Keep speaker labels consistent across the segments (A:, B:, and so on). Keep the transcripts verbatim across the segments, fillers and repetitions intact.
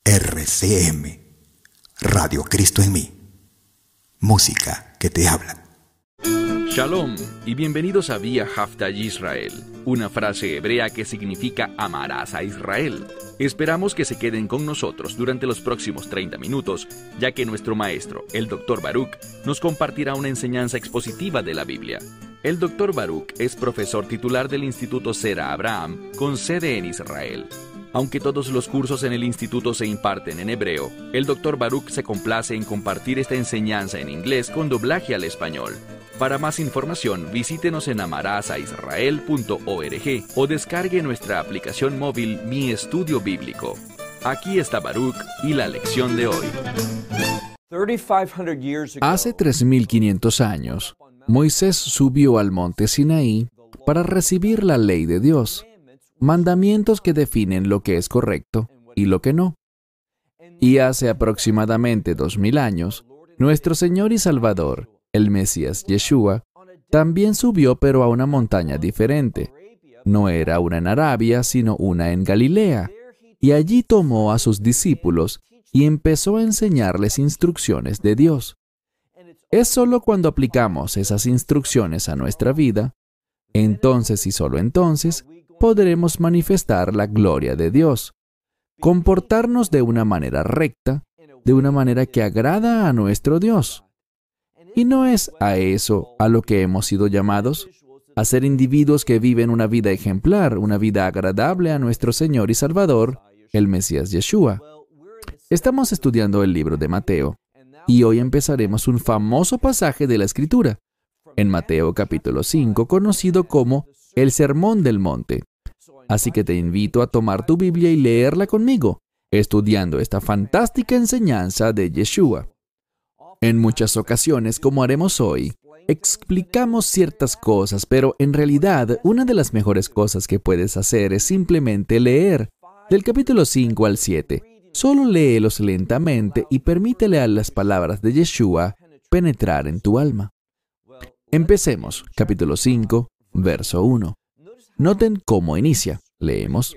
A: R C M, Radio Cristo en mí. Música que te habla.
B: Shalom y bienvenidos a Vía Hafta Yisrael, una frase hebrea que significa amarás a Israel. Esperamos que se queden con nosotros durante los próximos treinta minutos, ya que nuestro maestro, el doctor Baruch, nos compartirá una enseñanza expositiva de la Biblia. El doctor Baruch es profesor titular del Instituto Sera Abraham, con sede en Israel. Aunque todos los cursos en el instituto se imparten en hebreo, el doctor Baruch se complace en compartir esta enseñanza en inglés con doblaje al español. Para más información, visítenos en amarasaisrael punto org o descargue nuestra aplicación móvil Mi Estudio Bíblico. Aquí está Baruch y la lección de hoy.
C: Hace tres mil quinientos años, Moisés subió al monte Sinaí para recibir la ley de Dios, mandamientos que definen lo que es correcto y lo que no. Y hace aproximadamente dos mil años, nuestro Señor y Salvador, el Mesías Yeshua, también subió pero a una montaña diferente. No era una en Arabia, sino una en Galilea. Y allí tomó a sus discípulos y empezó a enseñarles instrucciones de Dios. Es solo cuando aplicamos esas instrucciones a nuestra vida, entonces y solo entonces, podremos manifestar la gloria de Dios, comportarnos de una manera recta, de una manera que agrada a nuestro Dios. ¿Y no es a eso a lo que hemos sido llamados? A ser individuos que viven una vida ejemplar, una vida agradable a nuestro Señor y Salvador, el Mesías Yeshua. Estamos estudiando el libro de Mateo, y hoy empezaremos un famoso pasaje de la Escritura, en Mateo capítulo cinco, conocido como el Sermón del Monte. Así que te invito a tomar tu Biblia y leerla conmigo, estudiando esta fantástica enseñanza de Yeshua. En muchas ocasiones, como haremos hoy, explicamos ciertas cosas, pero en realidad, una de las mejores cosas que puedes hacer es simplemente leer, del capítulo cinco al siete. Solo léelos lentamente y permítele a las palabras de Yeshua penetrar en tu alma. Empecemos, capítulo cinco, verso uno. Noten cómo inicia. Leemos.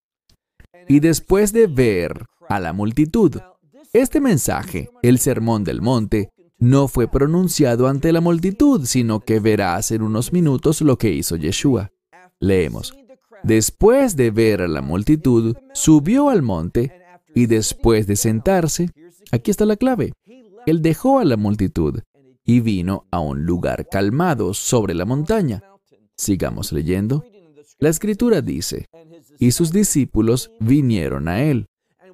C: Y después de ver a la multitud, este mensaje, el Sermón del Monte, no fue pronunciado ante la multitud, sino que verás en unos minutos lo que hizo Yeshua. Leemos. Después de ver a la multitud, subió al monte, y después de sentarse, aquí está la clave, él dejó a la multitud y vino a un lugar calmado sobre la montaña. Sigamos leyendo. La Escritura dice, y sus discípulos vinieron a él.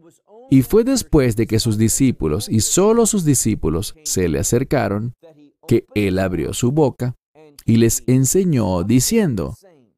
C: Y fue después de que sus discípulos, y solo sus discípulos, se le acercaron, que él abrió su boca y les enseñó diciendo.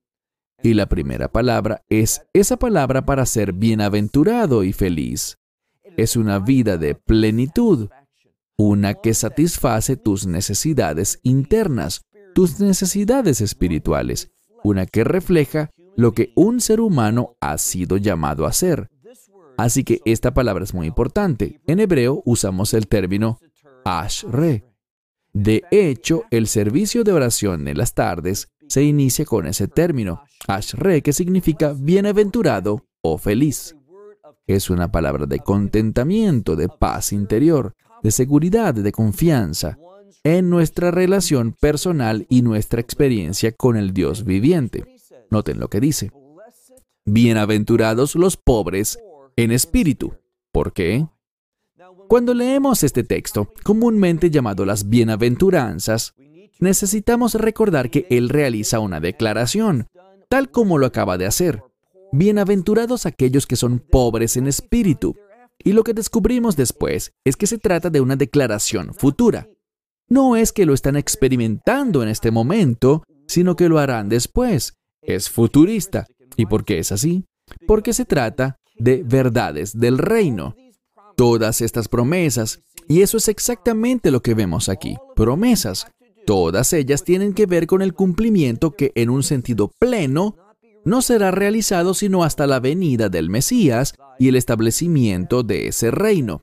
C: Y la primera palabra es esa palabra para ser bienaventurado y feliz. Es una vida de plenitud, una que satisface tus necesidades internas, tus necesidades espirituales, una que refleja lo que un ser humano ha sido llamado a ser. Así que esta palabra es muy importante. En hebreo usamos el término Ashre. De hecho, el servicio de oración en las tardes se inicia con ese término, Ashre, que significa bienaventurado o feliz. Es una palabra de contentamiento, de paz interior, de seguridad, de confianza en nuestra relación personal y nuestra experiencia con el Dios viviente. Noten lo que dice. Bienaventurados los pobres en espíritu. ¿Por qué? Cuando leemos este texto, comúnmente llamado las bienaventuranzas, necesitamos recordar que él realiza una declaración, tal como lo acaba de hacer. Bienaventurados aquellos que son pobres en espíritu. Y lo que descubrimos después es que se trata de una declaración futura. No es que lo están experimentando en este momento, sino que lo harán después. Es futurista. ¿Y por qué es así? Porque se trata de verdades del reino. Todas estas promesas, y eso es exactamente lo que vemos aquí, promesas. Todas ellas tienen que ver con el cumplimiento que en un sentido pleno no será realizado sino hasta la venida del Mesías y el establecimiento de ese reino.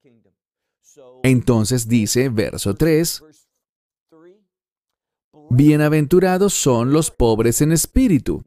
C: Entonces dice, verso tres, Bienaventurados son los pobres en espíritu.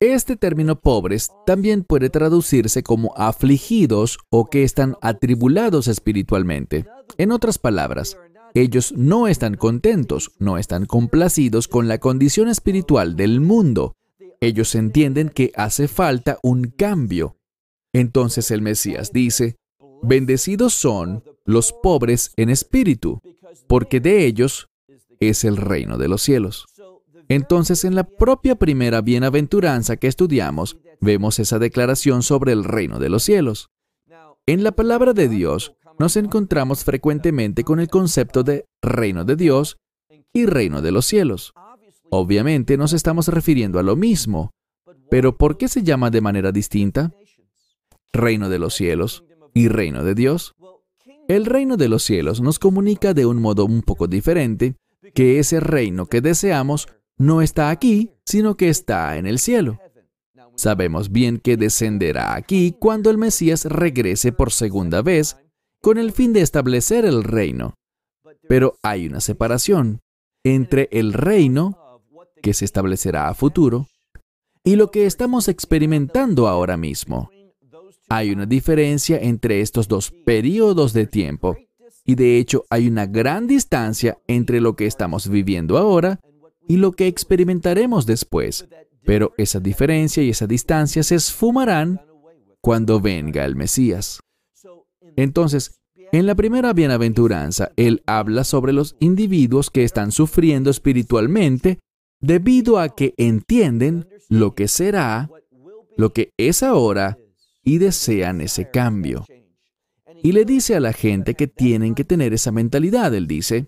C: Este término pobres también puede traducirse como afligidos o que están atribulados espiritualmente. En otras palabras, ellos no están contentos, no están complacidos con la condición espiritual del mundo. Ellos entienden que hace falta un cambio. Entonces el Mesías dice, bendecidos son los pobres en espíritu, porque de ellos es el reino de los cielos. Entonces, en la propia primera bienaventuranza que estudiamos, vemos esa declaración sobre el reino de los cielos. En la palabra de Dios, nos encontramos frecuentemente con el concepto de reino de Dios y reino de los cielos. Obviamente, nos estamos refiriendo a lo mismo, pero ¿por qué se llama de manera distinta? Reino de los cielos y reino de Dios. El reino de los cielos nos comunica de un modo un poco diferente que ese reino que deseamos no está aquí, sino que está en el cielo. Sabemos bien que descenderá aquí cuando el Mesías regrese por segunda vez con el fin de establecer el reino. Pero hay una separación entre el reino, que se establecerá a futuro, y lo que estamos experimentando ahora mismo. Hay una diferencia entre estos dos periodos de tiempo, y de hecho hay una gran distancia entre lo que estamos viviendo ahora y lo que experimentaremos después. Pero esa diferencia y esa distancia se esfumarán cuando venga el Mesías. Entonces, en la primera bienaventuranza, Él habla sobre los individuos que están sufriendo espiritualmente debido a que entienden lo que será, lo que es ahora, y desean ese cambio. Y le dice a la gente que tienen que tener esa mentalidad. Él dice,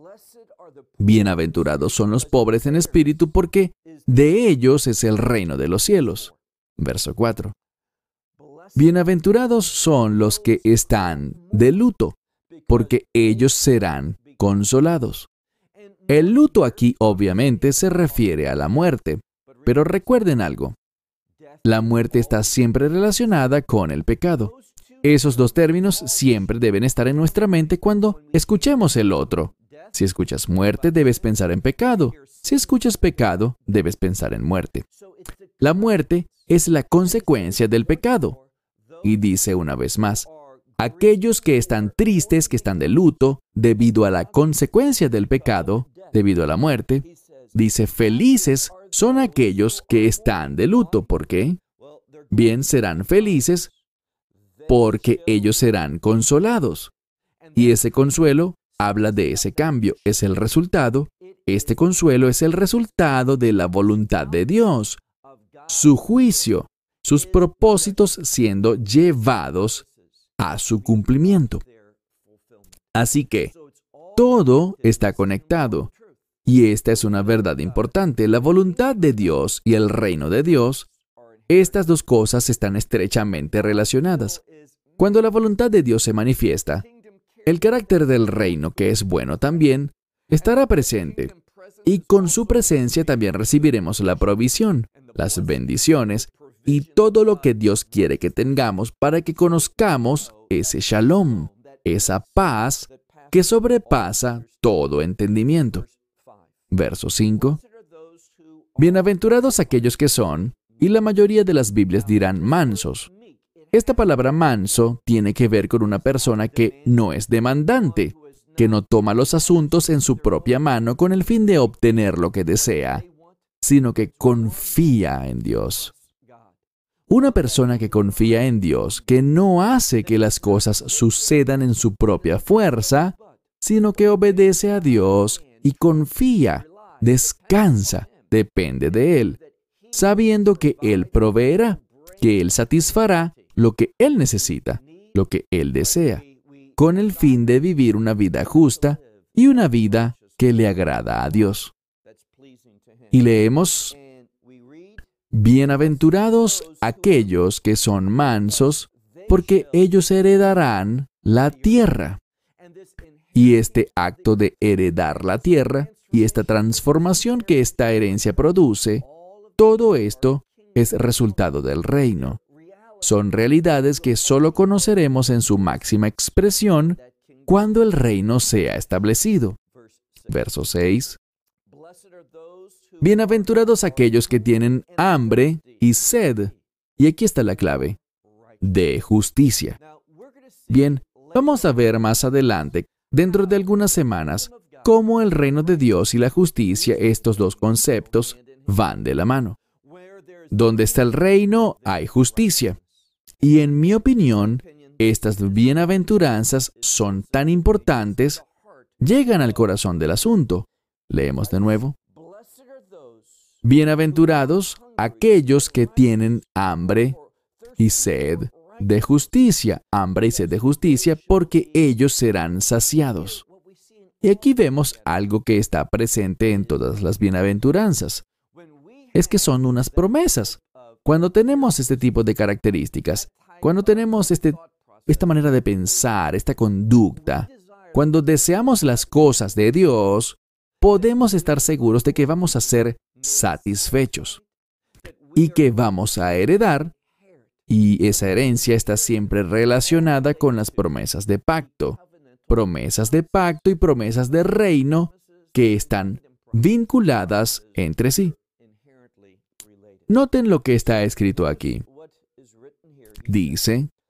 C: bienaventurados son los pobres en espíritu, porque de ellos es el reino de los cielos. Verso cuatro. Bienaventurados son los que están de luto, porque ellos serán consolados. El luto aquí obviamente se refiere a la muerte, pero recuerden algo. La muerte está siempre relacionada con el pecado. Esos dos términos siempre deben estar en nuestra mente cuando escuchemos el otro. Si escuchas muerte, debes pensar en pecado. Si escuchas pecado, debes pensar en muerte. La muerte es la consecuencia del pecado. Y dice una vez más, aquellos que están tristes, que están de luto, debido a la consecuencia del pecado, debido a la muerte, dice, felices son aquellos que están de luto. ¿Por qué? Bien, serán felices porque ellos serán consolados. Y ese consuelo habla de ese cambio, es el resultado. Este consuelo es el resultado de la voluntad de Dios, su juicio, sus propósitos siendo llevados a su cumplimiento. Así que todo está conectado. Y esta es una verdad importante. La voluntad de Dios y el reino de Dios, estas dos cosas están estrechamente relacionadas. Cuando la voluntad de Dios se manifiesta, el carácter del reino, que es bueno también, estará presente. Y con su presencia también recibiremos la provisión, las bendiciones y todo lo que Dios quiere que tengamos para que conozcamos ese shalom, esa paz que sobrepasa todo entendimiento. Verso cinco. Bienaventurados aquellos que son, y la mayoría de las Biblias dirán mansos. Esta palabra manso tiene que ver con una persona que no es demandante, que no toma los asuntos en su propia mano con el fin de obtener lo que desea, sino que confía en Dios. Una persona que confía en Dios, que no hace que las cosas sucedan en su propia fuerza, sino que obedece a Dios y confía, descansa, depende de Él, sabiendo que Él proveerá, que Él satisfará lo que Él necesita, lo que Él desea, con el fin de vivir una vida justa y una vida que le agrada a Dios. Y leemos, bienaventurados aquellos que son mansos, porque ellos heredarán la tierra. Y este acto de heredar la tierra y esta transformación que esta herencia produce, todo esto es resultado del reino. Son realidades que solo conoceremos en su máxima expresión cuando el reino sea establecido. Verso seis. Bienaventurados aquellos que tienen hambre y sed, y aquí está la clave, de justicia. Bien, vamos a ver más adelante, dentro de algunas semanas, cómo el reino de Dios y la justicia, estos dos conceptos, van de la mano. Donde está el reino, hay justicia. Y en mi opinión, estas bienaventuranzas son tan importantes, llegan al corazón del asunto. Leemos de nuevo. Bienaventurados aquellos que tienen hambre y sed de justicia, hambre y sed de justicia, porque ellos serán saciados. Y aquí vemos algo que está presente en todas las bienaventuranzas. Es que son unas promesas. Cuando tenemos este tipo de características, cuando tenemos este, esta manera de pensar, esta conducta, cuando deseamos las cosas de Dios, podemos estar seguros de que vamos a ser satisfechos y que vamos a heredar, y esa herencia está siempre relacionada con las promesas de pacto, promesas de pacto y promesas de reino que están vinculadas entre sí. Noten lo que está escrito aquí. Dice,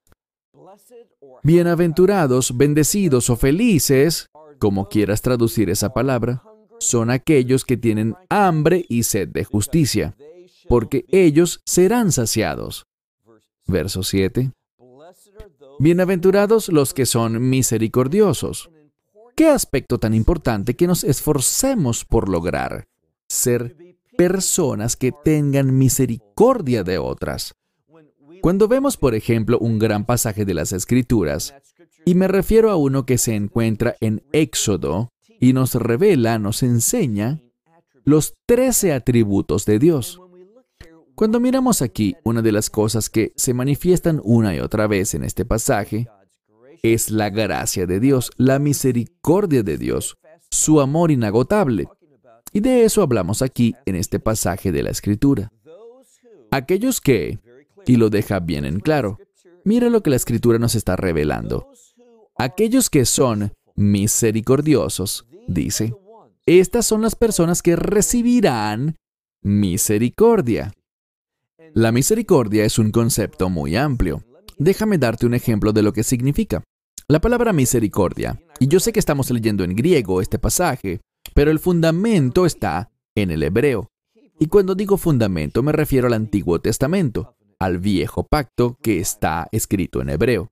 C: bienaventurados, bendecidos o felices, como quieras traducir esa palabra, son aquellos que tienen hambre y sed de justicia, porque ellos serán saciados. Verso siete. Bienaventurados los que son misericordiosos. ¿Qué aspecto tan importante que nos esforcemos por lograr? Ser personas que tengan misericordia de otras. Cuando vemos, por ejemplo, un gran pasaje de las Escrituras, y me refiero a uno que se encuentra en Éxodo, y nos revela, nos enseña, los trece atributos de Dios. Cuando miramos aquí, una de las cosas que se manifiestan una y otra vez en este pasaje es la gracia de Dios, la misericordia de Dios, su amor inagotable. Y de eso hablamos aquí en este pasaje de la Escritura. Aquellos que, y lo deja bien en claro, mira lo que la Escritura nos está revelando. Aquellos que son misericordiosos, dice, estas son las personas que recibirán misericordia. La misericordia es un concepto muy amplio. Déjame darte un ejemplo de lo que significa. La palabra misericordia, y yo sé que estamos leyendo en griego este pasaje, pero el fundamento está en el hebreo. Y cuando digo fundamento me refiero al Antiguo Testamento, al Viejo Pacto que está escrito en hebreo.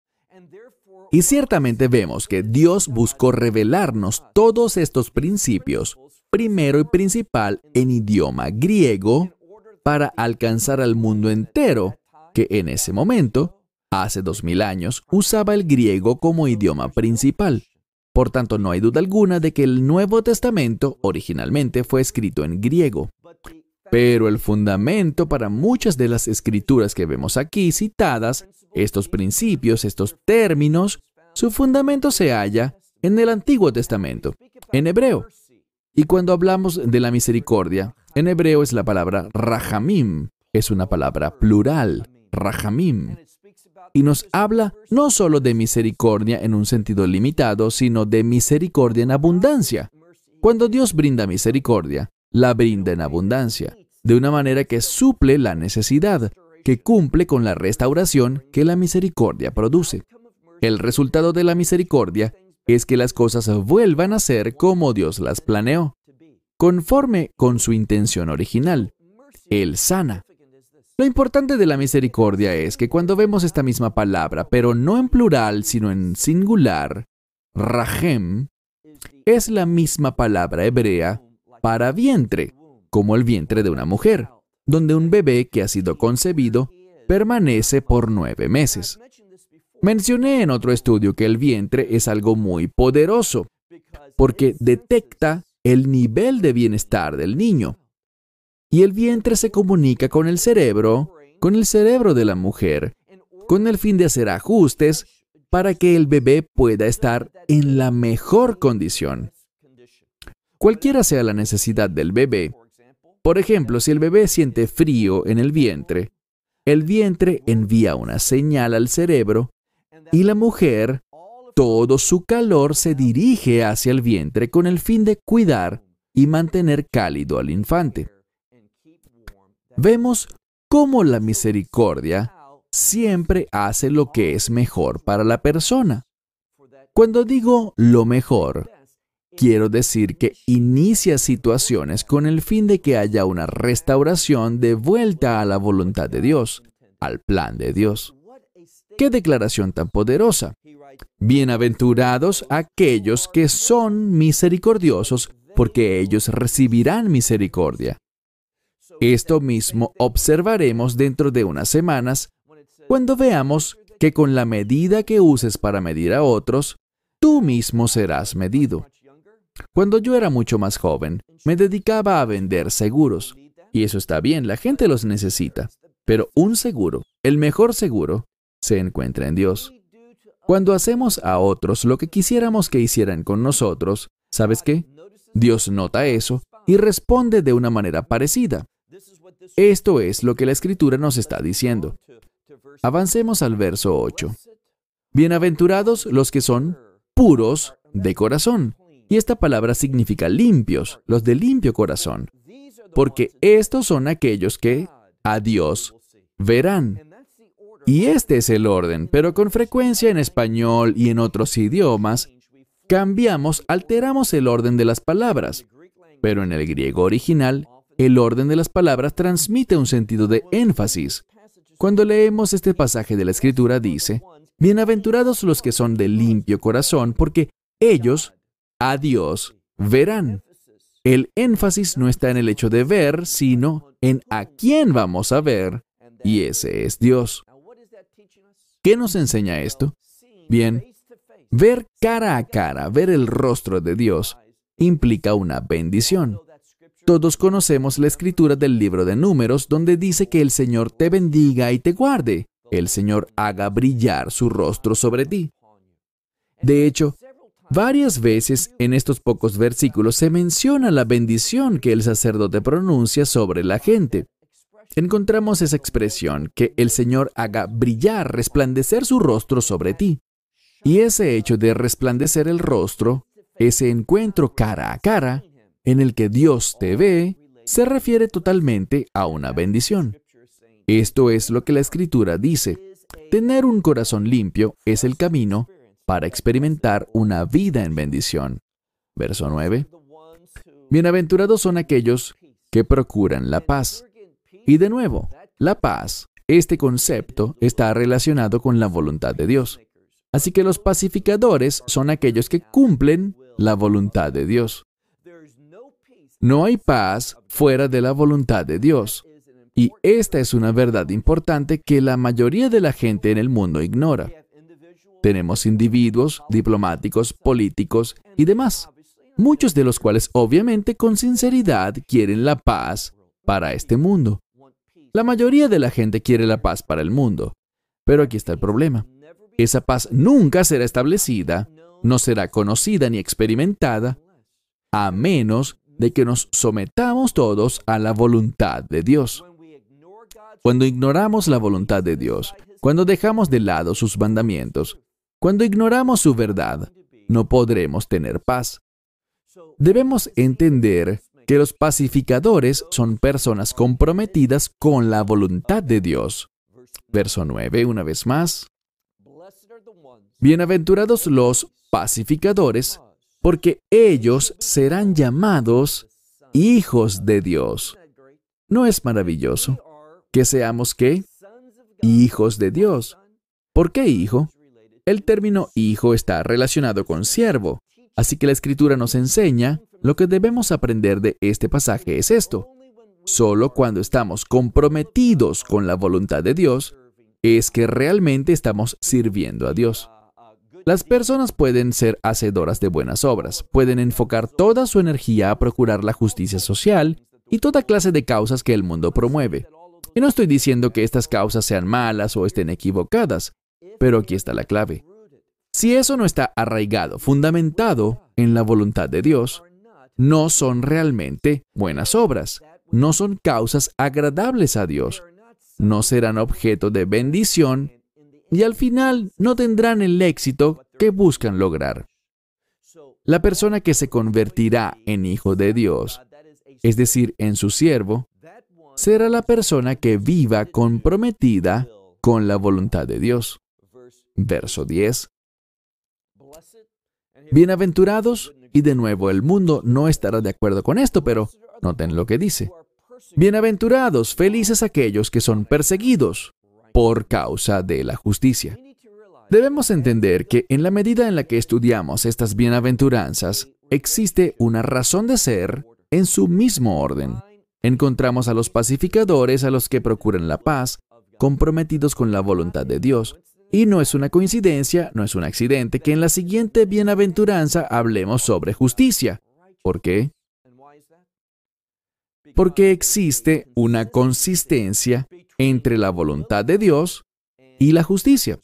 C: Y ciertamente vemos que Dios buscó revelarnos todos estos principios, primero y principal en idioma griego, para alcanzar al mundo entero, que en ese momento, hace dos mil años, usaba el griego como idioma principal. Por tanto, no hay duda alguna de que el Nuevo Testamento originalmente fue escrito en griego. Pero el fundamento para muchas de las escrituras que vemos aquí citadas, estos principios, estos términos, su fundamento se halla en el Antiguo Testamento, en hebreo. Y cuando hablamos de la misericordia, en hebreo es la palabra rahamim, es una palabra plural, rahamim. Y nos habla no solo de misericordia en un sentido limitado, sino de misericordia en abundancia. Cuando Dios brinda misericordia, la brinda en abundancia, de una manera que suple la necesidad, que cumple con la restauración que la misericordia produce. El resultado de la misericordia es que las cosas vuelvan a ser como Dios las planeó, conforme con su intención original. Él sana. Lo importante de la misericordia es que cuando vemos esta misma palabra, pero no en plural, sino en singular, rahem, es la misma palabra hebrea para vientre, como el vientre de una mujer, donde un bebé que ha sido concebido permanece por nueve meses. Mencioné en otro estudio que el vientre es algo muy poderoso, porque detecta el nivel de bienestar del niño. Y el vientre se comunica con el cerebro, con el cerebro de la mujer, con el fin de hacer ajustes para que el bebé pueda estar en la mejor condición. Cualquiera sea la necesidad del bebé, por ejemplo, si el bebé siente frío en el vientre, el vientre envía una señal al cerebro y la mujer, todo su calor se dirige hacia el vientre con el fin de cuidar y mantener cálido al infante. Vemos cómo la misericordia siempre hace lo que es mejor para la persona. Cuando digo lo mejor, quiero decir que inicia situaciones con el fin de que haya una restauración de vuelta a la voluntad de Dios, al plan de Dios. ¡Qué declaración tan poderosa! Bienaventurados aquellos que son misericordiosos, porque ellos recibirán misericordia. Esto mismo observaremos dentro de unas semanas, cuando veamos que con la medida que uses para medir a otros, tú mismo serás medido. Cuando yo era mucho más joven, me dedicaba a vender seguros. Y eso está bien, la gente los necesita. Pero un seguro, el mejor seguro, se encuentra en Dios. Cuando hacemos a otros lo que quisiéramos que hicieran con nosotros, ¿sabes qué? Dios nota eso y responde de una manera parecida. Esto es lo que la Escritura nos está diciendo. Avancemos al verso ocho. Bienaventurados los que son puros de corazón. Y esta palabra significa limpios, los de limpio corazón. Porque estos son aquellos que a Dios verán. Y este es el orden, pero con frecuencia en español y en otros idiomas, cambiamos, alteramos el orden de las palabras. Pero en el griego original, el orden de las palabras transmite un sentido de énfasis. Cuando leemos este pasaje de la Escritura dice, bienaventurados los que son de limpio corazón, porque ellos a Dios verán. El énfasis no está en el hecho de ver, sino en a quién vamos a ver, y ese es Dios. ¿Qué nos enseña esto? Bien, ver cara a cara, ver el rostro de Dios, implica una bendición. Todos conocemos la escritura del libro de Números, donde dice que el Señor te bendiga y te guarde, el Señor haga brillar su rostro sobre ti. De hecho, varias veces en estos pocos versículos se menciona la bendición que el sacerdote pronuncia sobre la gente. Encontramos esa expresión, que el Señor haga brillar, resplandecer su rostro sobre ti. Y ese hecho de resplandecer el rostro, ese encuentro cara a cara, en el que Dios te ve, se refiere totalmente a una bendición. Esto es lo que la Escritura dice. Tener un corazón limpio es el camino para experimentar una vida en bendición. Verso nueve. Bienaventurados son aquellos que procuran la paz. Y de nuevo, la paz, este concepto está relacionado con la voluntad de Dios. Así que los pacificadores son aquellos que cumplen la voluntad de Dios. No hay paz fuera de la voluntad de Dios. Y esta es una verdad importante que la mayoría de la gente en el mundo ignora. Tenemos individuos, diplomáticos, políticos y demás, muchos de los cuales obviamente con sinceridad quieren la paz para este mundo. La mayoría de la gente quiere la paz para el mundo. Pero aquí está el problema. Esa paz nunca será establecida, no será conocida ni experimentada, a menos de que nos sometamos todos a la voluntad de Dios. Cuando ignoramos la voluntad de Dios, cuando dejamos de lado sus mandamientos, cuando ignoramos su verdad, no podremos tener paz. Debemos entender que los pacificadores son personas comprometidas con la voluntad de Dios. Verso nueve, una vez más. Bienaventurados los pacificadores, porque ellos serán llamados hijos de Dios. ¿No es maravilloso que seamos qué? Hijos de Dios. ¿Por qué hijo? El término hijo está relacionado con siervo, así que la Escritura nos enseña, lo que debemos aprender de este pasaje es esto. Solo cuando estamos comprometidos con la voluntad de Dios, es que realmente estamos sirviendo a Dios. Las personas pueden ser hacedoras de buenas obras, pueden enfocar toda su energía a procurar la justicia social y toda clase de causas que el mundo promueve. Y no estoy diciendo que estas causas sean malas o estén equivocadas, pero aquí está la clave. Si eso no está arraigado, fundamentado en la voluntad de Dios, no son realmente buenas obras, no son causas agradables a Dios, no serán objeto de bendición y al final no tendrán el éxito que buscan lograr. La persona que se convertirá en hijo de Dios, es decir, en su siervo, será la persona que viva comprometida con la voluntad de Dios. Verso diez. Bienaventurados, y de nuevo el mundo no estará de acuerdo con esto, pero noten lo que dice. Bienaventurados, felices aquellos que son perseguidos por causa de la justicia. Debemos entender que en la medida en la que estudiamos estas bienaventuranzas, existe una razón de ser en su mismo orden. Encontramos a los pacificadores, a los que procuran la paz, comprometidos con la voluntad de Dios. Y no es una coincidencia, no es un accidente, que en la siguiente bienaventuranza hablemos sobre justicia. ¿Por qué? Porque existe una consistencia entre la voluntad de Dios y la justicia.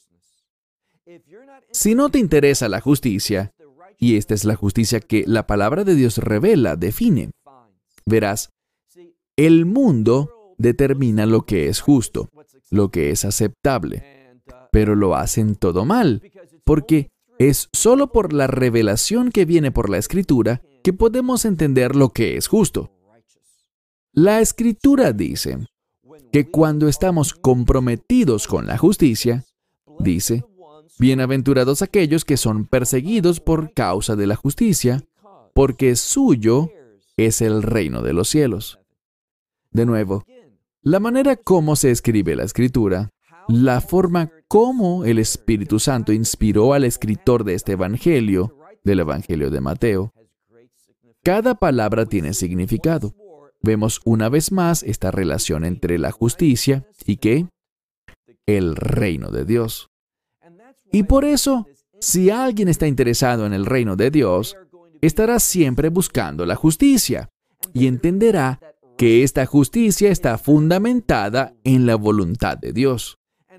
C: Si no te interesa la justicia, y esta es la justicia que la palabra de Dios revela, define, verás, el mundo determina lo que es justo, lo que es aceptable, pero lo hacen todo mal, porque es solo por la revelación que viene por la Escritura que podemos entender lo que es justo. La Escritura dice que cuando estamos comprometidos con la justicia, dice, bienaventurados aquellos que son perseguidos por causa de la justicia, porque suyo es el reino de los cielos. De nuevo, la manera como se escribe la Escritura, la forma como el Espíritu Santo inspiró al escritor de este Evangelio, del Evangelio de Mateo, cada palabra tiene significado. Vemos una vez más esta relación entre la justicia y ¿qué? El reino de Dios. Y por eso, si alguien está interesado en el reino de Dios, estará siempre buscando la justicia y entenderá que esta justicia está fundamentada en la voluntad de Dios.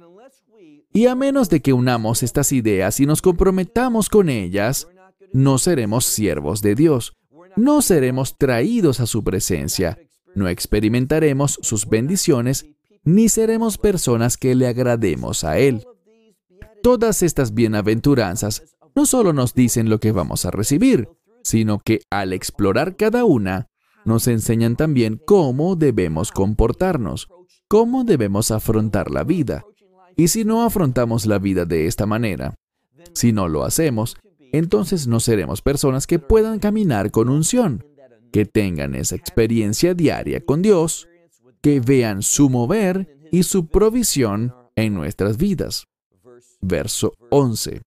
C: Y a menos de que unamos estas ideas y nos comprometamos con ellas, no seremos siervos de Dios. No seremos traídos a su presencia, no experimentaremos sus bendiciones, ni seremos personas que le agrademos a Él. Todas estas bienaventuranzas no solo nos dicen lo que vamos a recibir, sino que al explorar cada una, nos enseñan también cómo debemos comportarnos, cómo debemos afrontar la vida. Y si no afrontamos la vida de esta manera, si no lo hacemos, entonces no seremos personas que puedan caminar con unción, que tengan esa experiencia diaria con Dios, que vean su mover y su provisión en nuestras vidas. Verso once.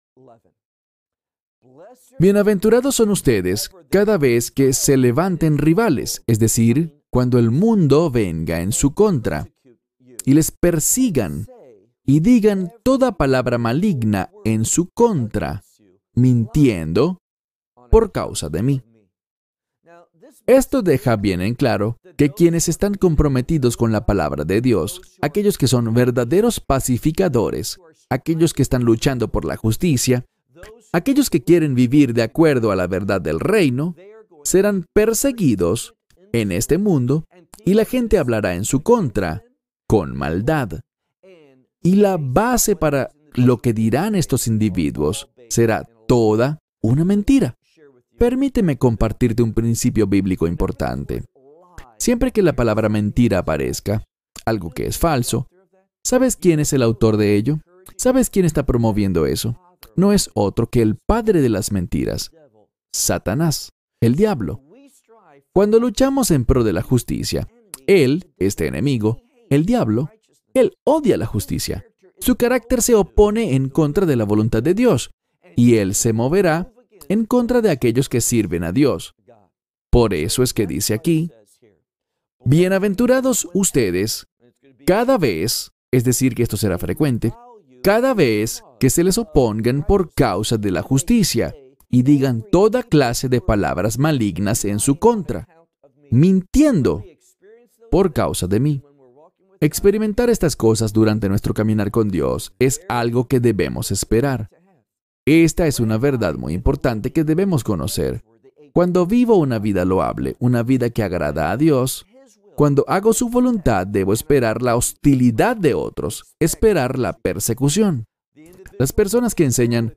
C: Bienaventurados son ustedes cada vez que se levanten rivales, es decir, cuando el mundo venga en su contra, y les persigan, y digan toda palabra maligna en su contra, mintiendo por causa de mí. Esto deja bien en claro que quienes están comprometidos con la palabra de Dios, aquellos que son verdaderos pacificadores, aquellos que están luchando por la justicia, aquellos que quieren vivir de acuerdo a la verdad del reino, serán perseguidos en este mundo y la gente hablará en su contra, con maldad. Y la base para lo que dirán estos individuos será toda una mentira. Permíteme compartirte un principio bíblico importante. Siempre que la palabra mentira aparezca, algo que es falso, ¿sabes quién es el autor de ello? ¿Sabes quién está promoviendo eso? No es otro que el padre de las mentiras, Satanás, el diablo. Cuando luchamos en pro de la justicia, él, este enemigo, el diablo, él odia la justicia. Su carácter se opone en contra de la voluntad de Dios, y él se moverá en contra de aquellos que sirven a Dios. Por eso es que dice aquí, bienaventurados ustedes, cada vez, es decir, que esto será frecuente, cada vez que se les opongan por causa de la justicia, y digan toda clase de palabras malignas en su contra, mintiendo por causa de mí. Experimentar estas cosas durante nuestro caminar con Dios es algo que debemos esperar. Esta es una verdad muy importante que debemos conocer. Cuando vivo una vida loable, una vida que agrada a Dios, cuando hago su voluntad, debo esperar la hostilidad de otros, esperar la persecución. Las personas que enseñan,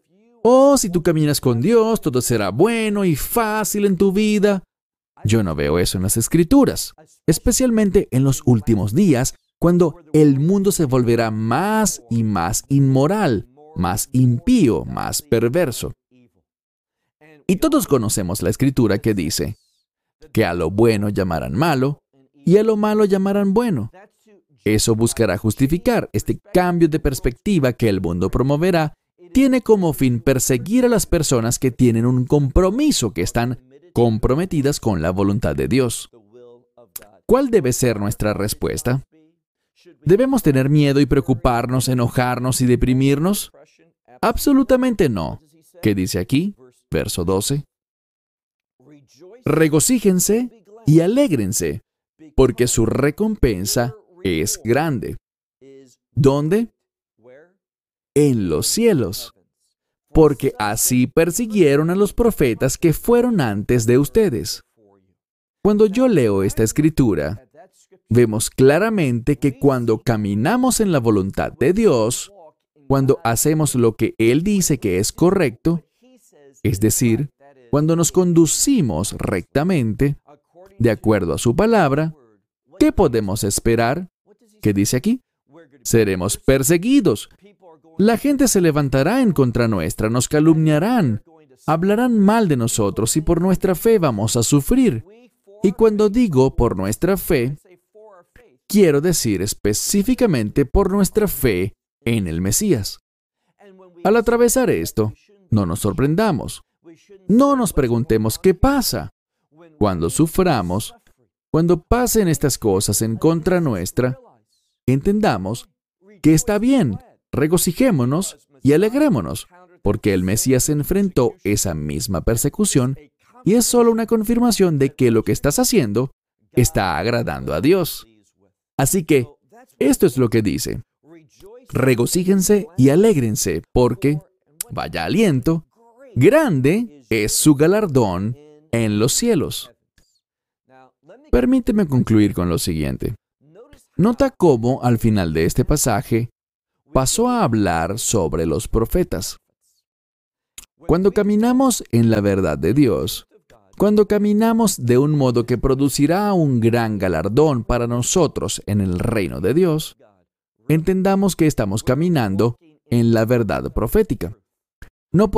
C: Oh, si tú caminas con Dios, todo será bueno y fácil en tu vida. Yo no veo eso en las Escrituras, especialmente en los últimos días, cuando el mundo se volverá más y más inmoral, más impío, más perverso. Y todos conocemos la Escritura que dice que a lo bueno llamarán malo y a lo malo llamarán bueno. Eso buscará justificar este cambio de perspectiva que el mundo promoverá. Tiene como fin perseguir a las personas que tienen un compromiso, que están comprometidas con la voluntad de Dios. ¿Cuál debe ser nuestra respuesta? ¿Debemos tener miedo y preocuparnos, enojarnos y deprimirnos? Absolutamente no. ¿Qué dice aquí? Verso doce. Regocíjense y alégrense, porque su recompensa es grande. ¿Dónde? En los cielos, porque así persiguieron a los profetas que fueron antes de ustedes. Cuando yo leo esta escritura, vemos claramente que cuando caminamos en la voluntad de Dios, cuando hacemos lo que Él dice que es correcto, es decir, cuando nos conducimos rectamente, de acuerdo a su palabra, ¿qué podemos esperar? ¿Qué dice aquí? Seremos perseguidos. La gente se levantará en contra nuestra, nos calumniarán, hablarán mal de nosotros y por nuestra fe vamos a sufrir. Y cuando digo por nuestra fe, quiero decir específicamente por nuestra fe en el Mesías. Al atravesar esto, no nos sorprendamos. No nos preguntemos qué pasa. Cuando suframos, cuando pasen estas cosas en contra nuestra, entendamos que está bien. Regocijémonos y alegrémonos, porque el Mesías enfrentó esa misma persecución y es solo una confirmación de que lo que estás haciendo está agradando a Dios. Así que, esto es lo que dice. Regocíjense y alégrense, porque, vaya aliento, grande es su galardón en los cielos. Permíteme concluir con lo siguiente. Nota cómo, al final de este pasaje, pasó a hablar sobre los profetas. Cuando caminamos en la verdad de Dios, cuando caminamos de un modo que producirá un gran galardón para nosotros en el reino de Dios, entendamos que estamos caminando en la verdad profética. No